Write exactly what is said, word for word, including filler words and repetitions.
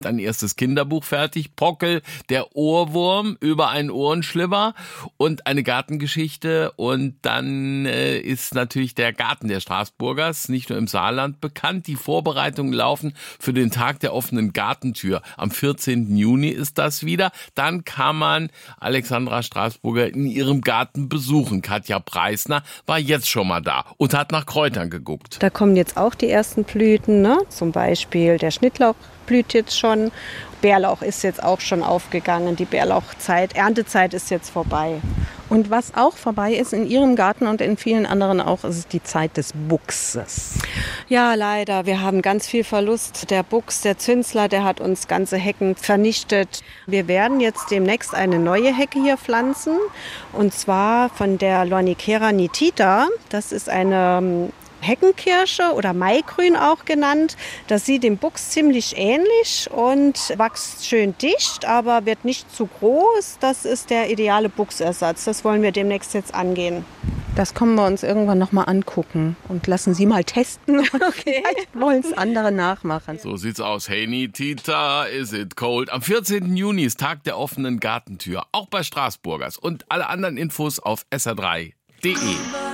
Ein erstes Kinderbuch fertig, Pockel, der Ohrwurm über einen Ohrenschlipper und eine Gartengeschichte. Und dann äh, ist natürlich der Garten der Straßburgers nicht nur im Saarland bekannt. Die Vorbereitungen laufen für den Tag der offenen Gartentür. Am vierzehnten Juni ist das wieder. Dann kann man Alexandra Straßburger in ihrem Garten besuchen. Katja Preisner war jetzt schon mal da und hat nach Kräutern geguckt. Da kommen jetzt auch die ersten Blüten, ne? Zum Beispiel der Schnittlauch blüht jetzt schon. Bärlauch ist jetzt auch schon aufgegangen. Die Bärlauchzeit, Erntezeit ist jetzt vorbei. Und was auch vorbei ist in Ihrem Garten und in vielen anderen auch, ist die Zeit des Buchses. Ja, leider. Wir haben ganz viel Verlust. Der Buchs, der Zünsler, der hat uns ganze Hecken vernichtet. Wir werden jetzt demnächst eine neue Hecke hier pflanzen. Und zwar von der Lornicera nitida. Das ist eine Heckenkirsche oder Maigrün auch genannt. Das sieht dem Buchs ziemlich ähnlich und wächst schön dicht, aber wird nicht zu groß. Das ist der ideale Buchsersatz. Das wollen wir demnächst jetzt angehen. Das können wir uns irgendwann noch mal angucken und lassen Sie mal testen. Okay. Vielleicht wollen es andere nachmachen. So sieht's aus. Hey Nitita, is it cold? Am vierzehnten Juni ist Tag der offenen Gartentür, auch bei Straßburgers. Und alle anderen Infos auf S R drei punkt de.